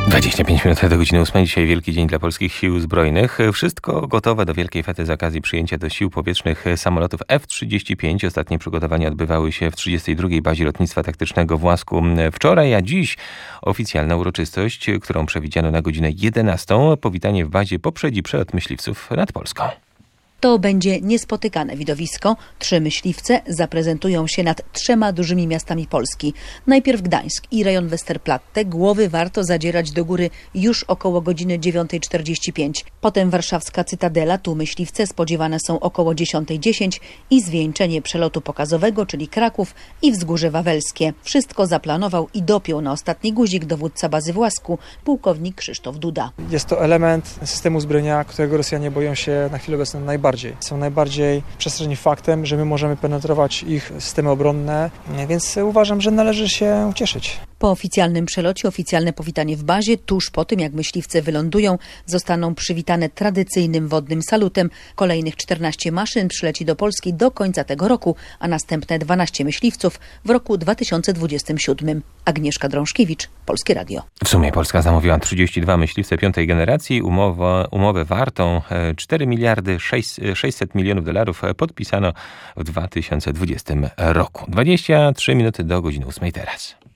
25 minut do godziny 8. Dzisiaj wielki dzień dla polskich sił zbrojnych. Wszystko gotowe do wielkiej fety z okazji przyjęcia do sił powietrznych samolotów F-35. Ostatnie przygotowania odbywały się w 32. Bazie Lotnictwa Taktycznego w Łasku wczoraj, a dziś oficjalna uroczystość, którą przewidziano na godzinę 11. Powitanie w bazie poprzedzi przelot myśliwców nad Polską. To będzie niespotykane widowisko. 3 myśliwce zaprezentują się nad 3 dużymi miastami Polski. Najpierw Gdańsk i rejon Westerplatte. Głowy warto zadzierać do góry już około godziny 9:45. Potem warszawska Cytadela. Tu myśliwce spodziewane są około 10:10 i zwieńczenie przelotu pokazowego, czyli Kraków i Wzgórze Wawelskie. Wszystko zaplanował i dopiął na ostatni guzik dowódca bazy w Łasku, pułkownik Krzysztof Duda. Jest to element systemu zbrojenia, którego Rosjanie boją się na chwilę obecną najbardziej. Są najbardziej przestraszeni faktem, że my możemy penetrować ich systemy obronne, więc uważam, że należy się cieszyć. Po oficjalnym przelocie oficjalne powitanie w bazie. Tuż po tym, jak myśliwce wylądują, zostaną przywitane tradycyjnym wodnym salutem. Kolejnych 14 maszyn przyleci do Polski do końca tego roku, a następne 12 myśliwców w roku 2027. Agnieszka Drążkiewicz, Polskie Radio. W sumie Polska zamówiła 32 myśliwce 5. generacji. Umowę wartą 4 miliardy 600 milionów dolarów podpisano w 2020 roku. 23 minuty do godziny 8 teraz.